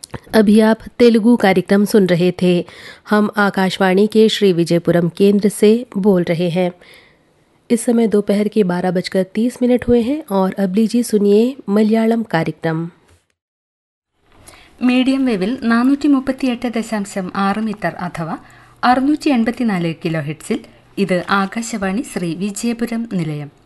अभी आप तेलुगु कार्यक्रम सुन रहे थे। हम आकाशवाणी के श्री विजयपुरम केंद्र से बोल रहे हैं। इस समय दोपहर के 12:30 हुए हैं और अब लीजिए सुनिए मलयालम कार्यक्रम। മീഡിയം വേവിൽ 438.6 മീറ്റർ അഥവാ 684 കിലോ ഹെർട്സിൽ ഇത് ആകാശവാണി ശ്രീ വിജയപുരം നിലയം.